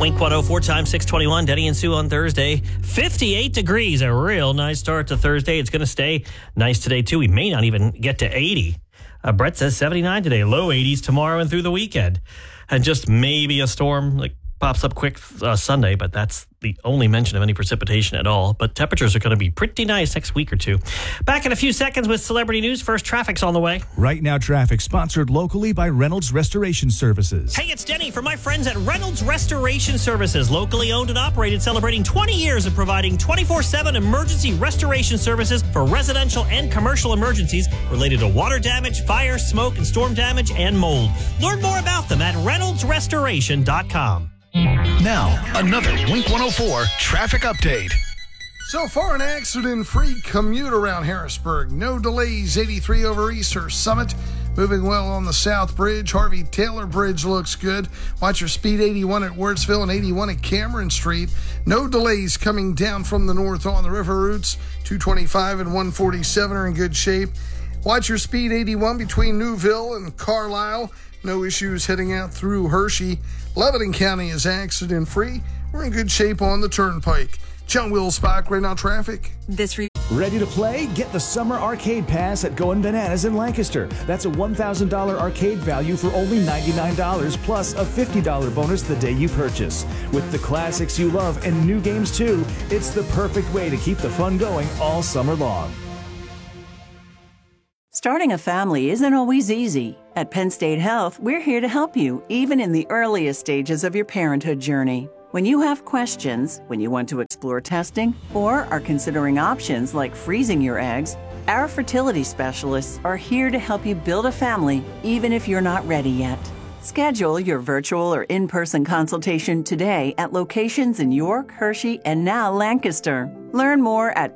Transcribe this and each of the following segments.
Wink 104 times 621. Denny and Sue on Thursday. 58 degrees. A real nice start to Thursday. It's going to stay nice today, too. We may not even get to 80. Brett says 79 today. Low 80s tomorrow and through the weekend. And just maybe a storm like pops up quick Sunday, but that's the only mention of any precipitation at all. But temperatures are going to be pretty nice next week or two. Back in a few seconds with celebrity news. First, traffic's on the way. Right Now Traffic, sponsored locally by Reynolds Restoration Services. Hey, it's Denny from my friends at Reynolds Restoration Services, locally owned and operated, celebrating 20 years of providing 24/7 emergency restoration services for residential and commercial emergencies related to water damage, fire, smoke, and storm damage, and mold. Learn more about them at reynoldsrestoration.com. Now, another Wink 104 traffic update. So far, an accident-free commute around Harrisburg. No delays, 83 over Easter Summit. Moving well on the South Bridge. Harvey Taylor Bridge looks good. Watch your speed, 81 at Wirtsville and 81 at Cameron Street. No delays coming down from the north on the river routes. 225 and 147 are in good shape. Watch your speed, 81 between Newville and Carlisle. No issues heading out through Hershey. Lebanon County is accident-free. We're in good shape on the Turnpike. John Wilsbach, Right Now Traffic. Ready to play? Get the Summer Arcade Pass at Goin' Bananas in Lancaster. That's a $1,000 arcade value for only $99, plus a $50 bonus the day you purchase. With the classics you love and new games too, it's the perfect way to keep the fun going all summer long. Starting a family isn't always easy. At Penn State Health, we're here to help you, even in the earliest stages of your parenthood journey. When you have questions, when you want to explore testing, or are considering options like freezing your eggs, our fertility specialists are here to help you build a family, even if you're not ready yet. Schedule your virtual or in-person consultation today at locations in York, Hershey, and now Lancaster. Learn more at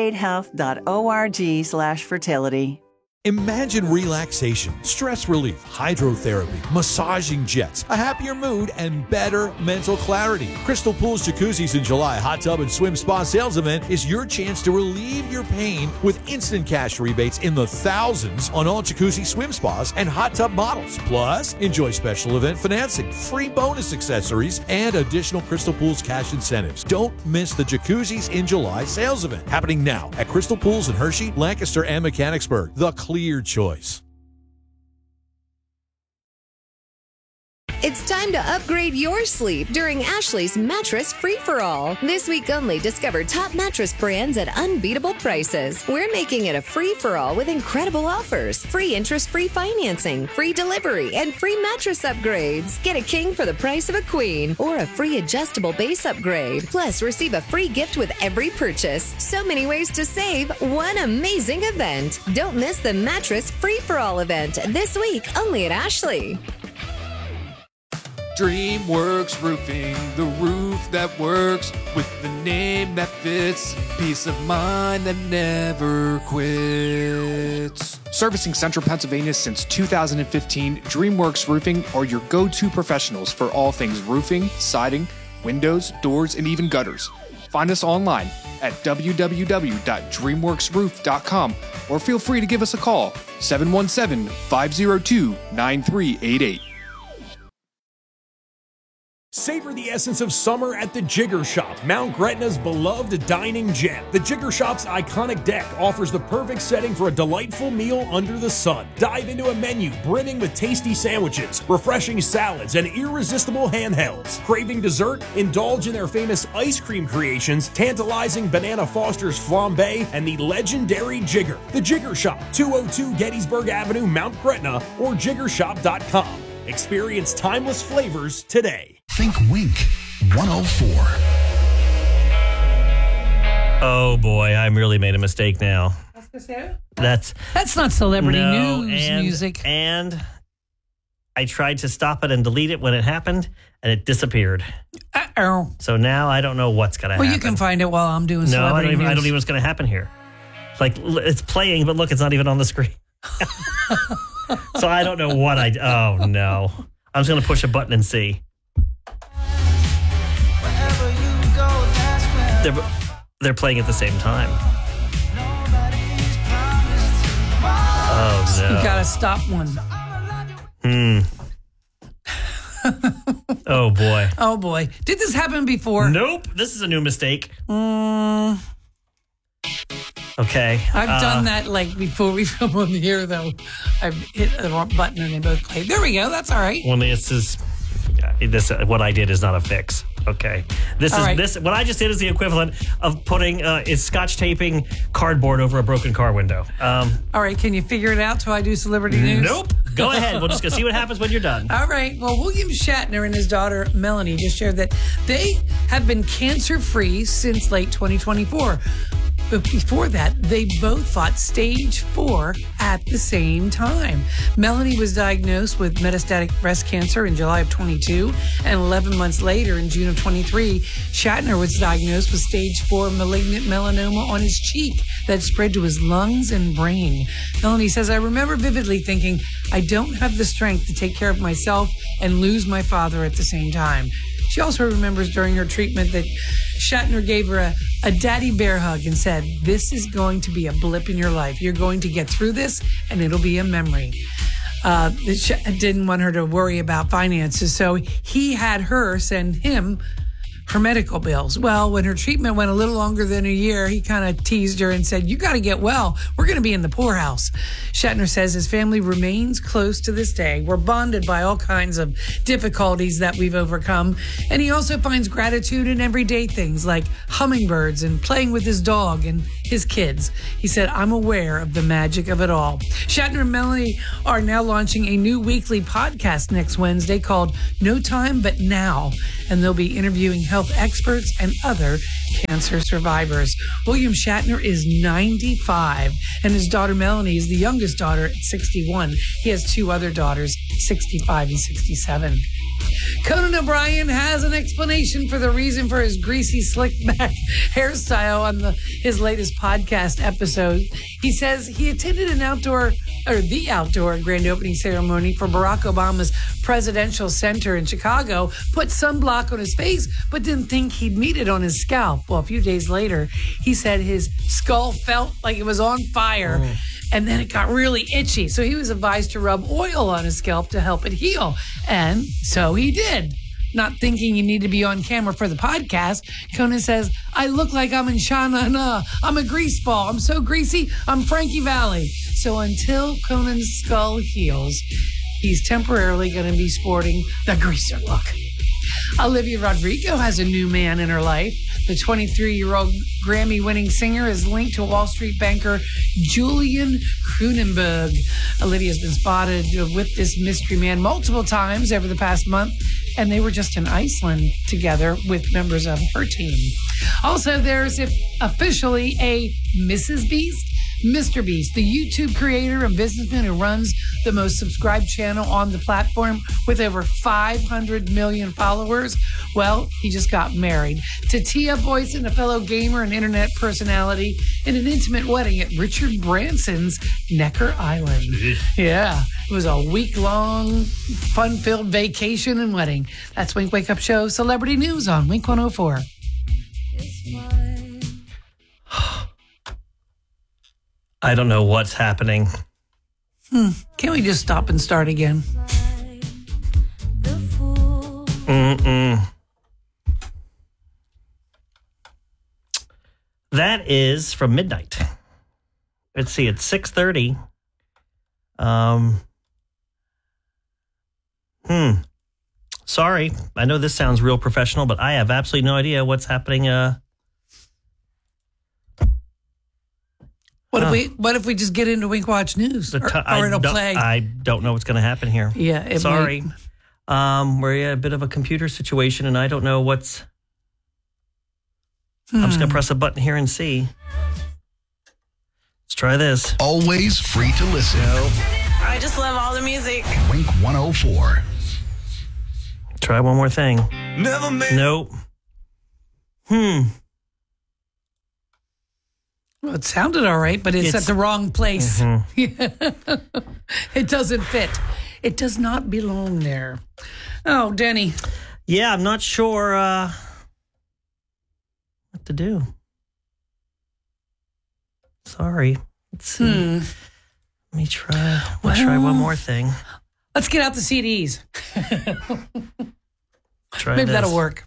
pennstatehealth.org/fertility. Imagine relaxation, stress relief, hydrotherapy, massaging jets, a happier mood, and better mental clarity. Crystal Pools Jacuzzis in July Hot Tub and Swim Spa sales event is your chance to relieve your pain with instant cash rebates in the thousands on all jacuzzi swim spas and hot tub models. Plus, enjoy special event financing, free bonus accessories, and additional Crystal Pools cash incentives. Don't miss the Jacuzzis in July sales event happening now at Crystal Pools in Hershey, Lancaster, and Mechanicsburg. The clear choice. It's time to upgrade your sleep during Ashley's Mattress Free-for-All. This week only, discover top mattress brands at unbeatable prices. We're making it a free-for-all with incredible offers. Free interest-free financing, free delivery, and free mattress upgrades. Get a king for the price of a queen or a free adjustable base upgrade. Plus, receive a free gift with every purchase. So many ways to save. One amazing event. Don't miss the Mattress Free-for-all event this week only at Ashley. DreamWorks Roofing, the roof that works with the name that fits, peace of mind that never quits. Servicing Central Pennsylvania since 2015, DreamWorks Roofing are your go-to professionals for all things roofing, siding, windows, doors, and even gutters. Find us online at www.dreamworksroof.com or feel free to give us a call, 717-502-9388. Savor the essence of summer at the Jigger Shop, Mount Gretna's beloved dining gem. The Jigger Shop's iconic deck offers the perfect setting for a delightful meal under the sun. Dive into a menu brimming with tasty sandwiches, refreshing salads, and irresistible handhelds. Craving dessert? Indulge in their famous ice cream creations, tantalizing Banana Foster's flambe, and the legendary Jigger. The Jigger Shop, 202 Gettysburg Avenue, Mount Gretna, or jiggershop.com. Experience timeless flavors today. Think Wink 104. Oh boy, I really made a mistake now. That's not celebrity news music. And I tried to stop it and delete it when it happened, and it disappeared. Uh-oh. So now I don't know what's going to happen. Well, you can find it while I'm doing celebrity news. I don't even know what's going to happen here. Like, it's playing, but look, it's not even on the screen. So I don't know what oh no. I'm just going to push a button and see. They're playing at the same time. Oh no. You got to stop one. Oh, boy. Oh, boy. Did this happen before? Nope. This is a new mistake. Okay. I've done that like before we come on here, though. I've hit the wrong button and they both played. There we go. That's all right. Well, this what I did is not a fix. Okay. What I just did is the equivalent of putting is scotch taping cardboard over a broken car window. All right. Can you figure it out till I do celebrity news? Nope. Go ahead. We'll just go see what happens when you're done. All right. Well, William Shatner and his daughter Melanie just shared that they have been cancer-free since late 2024. But before that, they both fought stage 4 at the same time. Melanie was diagnosed with metastatic breast cancer in July of 22, and 11 months later, in June of 23, Shatner was diagnosed with stage 4 malignant melanoma on his cheek that spread to his lungs and brain. Melanie says, I remember vividly thinking, I don't have the strength to take care of myself and lose my father at the same time. She also remembers during her treatment that Shatner gave her a daddy bear hug and said, this is going to be a blip in your life. You're going to get through this and it'll be a memory. Didn't want her to worry about finances, so he had her send him her medical bills. Well, when her treatment went a little longer than a year, he kind of teased her and said, you got to get well. We're going to be in the poorhouse. Shatner says his family remains close to this day. We're bonded by all kinds of difficulties that we've overcome. And he also finds gratitude in everyday things like hummingbirds and playing with his dog and his kids. He said, I'm aware of the magic of it all. Shatner and Melanie are now launching a new weekly podcast next Wednesday called No Time But Now. And they'll be interviewing health experts and other cancer survivors. William Shatner is 95, and his daughter Melanie is the youngest daughter at 61. He has 2 other daughters, 65 and 67. Conan O'Brien has an explanation for the reason for his greasy, slick-back hairstyle on his latest podcast episode. He says he attended the outdoor grand opening ceremony for Barack Obama's presidential center in Chicago, put sunblock on his face, but didn't think he'd need it on his scalp. Well, a few days later, he said his skull felt like it was on fire. And then it got really itchy. So he was advised to rub oil on his scalp to help it heal. And so he did. Not thinking you need to be on camera for the podcast, Conan says, I look like I'm in Sha-na-na. I'm a grease ball. I'm so greasy, I'm Frankie Valli. So until Conan's skull heals, he's temporarily going to be sporting the greaser look. Olivia Rodrigo has a new man in her life. The 23-year-old Grammy-winning singer is linked to Wall Street banker Julian Kronenberg. Olivia's been spotted with this mystery man multiple times over the past month, and they were just in Iceland together with members of her team. Also, there's officially a Mrs. Beast. Mr. Beast, the YouTube creator and businessman who runs the most subscribed channel on the platform with over 500 million followers, well, he just got married to Tia Boyson, a fellow gamer and internet personality, in an intimate wedding at Richard Branson's Necker Island. Yeah, it was a week-long, fun-filled vacation and wedding. That's Wink Wake Up Show Celebrity News on Wink 104. I don't know what's happening. Can't we just stop and start again? That is from midnight. Let's see, it's 6:30. Sorry, I know this sounds real professional, but I have absolutely no idea what's happening. What if we just get into Wink Watch News? Or it'll play. I don't know what's going to happen here. Yeah. Sorry. We're in a bit of a computer situation, and I don't know what's... I'm just going to press a button here and see. Let's try this. Always free to listen. I just love all the music. Wink 104. Try one more thing. Nope. Well, it sounded all right, but it's at the wrong place. It doesn't fit. It does not belong there. Oh, Denny. Yeah, I'm not sure what to do. Sorry. Let's see. Let me try. We'll try one more thing. Let's get out the CDs. Maybe that'll work.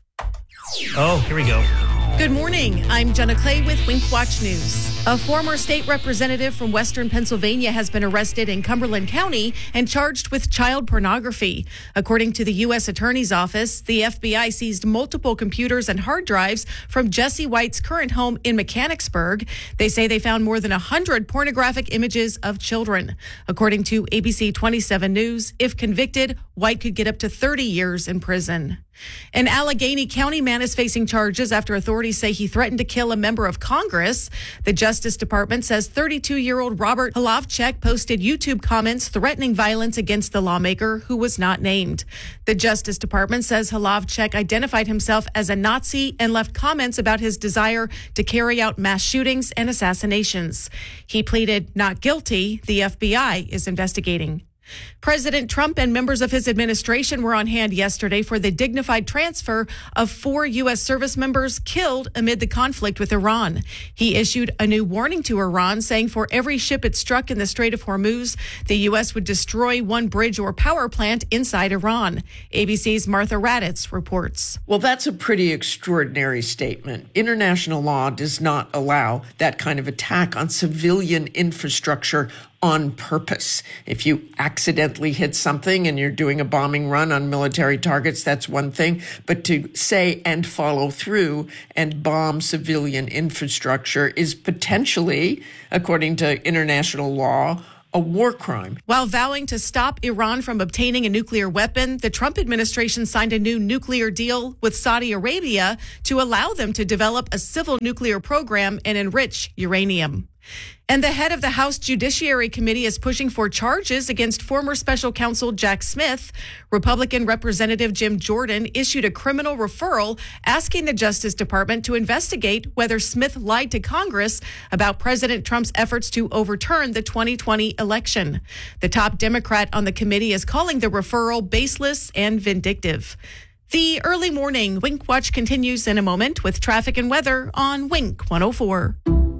Oh, here we go. Good morning. I'm Jenna Clay with Wink Watch News. A former state representative from Western Pennsylvania has been arrested in Cumberland County and charged with child pornography. According to the U.S. Attorney's Office, the FBI seized multiple computers and hard drives from Jesse White's current home in Mechanicsburg. They say they found more than 100 pornographic images of children. According to ABC 27 News, if convicted, White could get up to 30 years in prison. An Allegheny County man is facing charges after authorities say he threatened to kill a member of Congress. The Justice Department says 32-year-old Robert Halavchek posted YouTube comments threatening violence against the lawmaker, who was not named. The Justice Department says Halavchek identified himself as a Nazi and left comments about his desire to carry out mass shootings and assassinations. He pleaded not guilty. The FBI is investigating. President Trump and members of his administration were on hand yesterday for the dignified transfer of 4 U.S. service members killed amid the conflict with Iran. He issued a new warning to Iran, saying for every ship it struck in the Strait of Hormuz, the U.S. would destroy one bridge or power plant inside Iran. ABC's Martha Raddatz reports. Well, that's a pretty extraordinary statement. International law does not allow that kind of attack on civilian infrastructure on purpose. If you accidentally hit something and you're doing a bombing run on military targets, that's one thing. But to say and follow through and bomb civilian infrastructure is potentially, according to international law, a war crime. While vowing to stop Iran from obtaining a nuclear weapon, the Trump administration signed a new nuclear deal with Saudi Arabia to allow them to develop a civil nuclear program and enrich uranium. And the head of the House Judiciary Committee is pushing for charges against former special counsel Jack Smith. Republican Representative Jim Jordan issued a criminal referral asking the Justice Department to investigate whether Smith lied to Congress about President Trump's efforts to overturn the 2020 election. The top Democrat on the committee is calling the referral baseless and vindictive. The early morning Wink Watch continues in a moment with traffic and weather on Wink 104.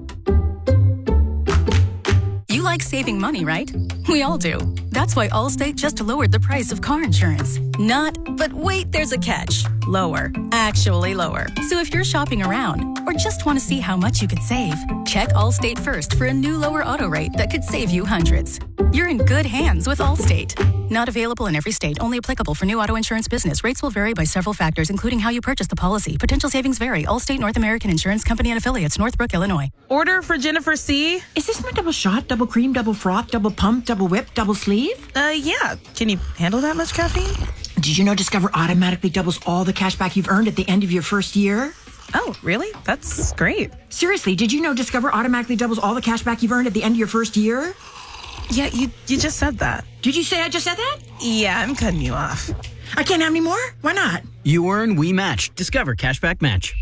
You like saving money, right? We all do. That's why Allstate just lowered the price of car insurance. Not, but wait, there's a catch. Lower. Actually lower. So if you're shopping around or just want to see how much you could save, check Allstate first for a new lower auto rate that could save you hundreds. You're in good hands with Allstate. Not available in every state. Only applicable for new auto insurance business. Rates will vary by several factors, including how you purchase the policy. Potential savings vary. Allstate North American Insurance Company and Affiliates, Northbrook, Illinois. Order for Jennifer C. Is this my double shot, double cream, double froth, double pump, double whip, double sleeve? Yeah. Can you handle that much caffeine? Did you know Discover automatically doubles all the cash back you've earned at the end of your first year? Oh, really? That's great. Seriously, did you know Discover automatically doubles all the cash back you've earned at the end of your first year? Yeah, you just said that. Did you say I just said that? Yeah, I'm cutting you off. I can't have any more? Why not? You earn, we match. Discover Cashback Match.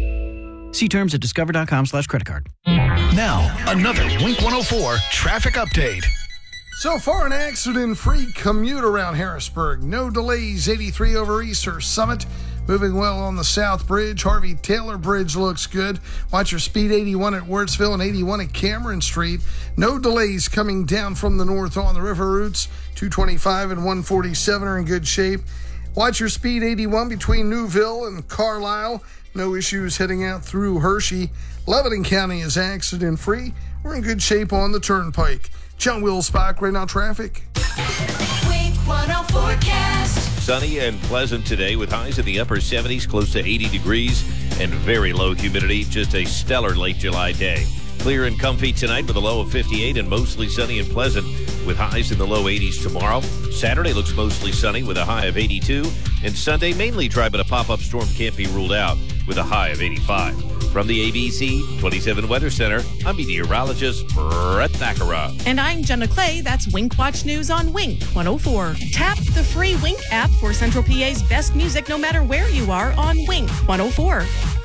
See terms at discover.com/creditcard. Now, another Wink 104 traffic update. So far, an accident-free commute around Harrisburg. No delays, 83 over Easter Summit. Moving well on the South Bridge. Harvey Taylor Bridge looks good. Watch your speed 81 at Wirtsville and 81 at Cameron Street. No delays coming down from the north on the river routes. 225 and 147 are in good shape. Watch your speed 81 between Newville and Carlisle. No issues heading out through Hershey. Lebanon County is accident-free. We're in good shape on the Turnpike. John Wilsbach, right now traffic. Wink 104 forecast. Sunny and pleasant today with highs in the upper 70s, close to 80 degrees, and very low humidity. Just a stellar late July day. Clear and comfy tonight with a low of 58 and mostly sunny and pleasant with highs in the low 80s tomorrow. Saturday looks mostly sunny with a high of 82. And Sunday mainly dry, but a pop-up storm can't be ruled out with a high of 85. From the ABC 27 Weather Center, I'm meteorologist Brett Thakara. And I'm Jenna Clay. That's Wink Watch News on Wink 104. Tap the free Wink app for Central PA's best music no matter where you are on Wink 104.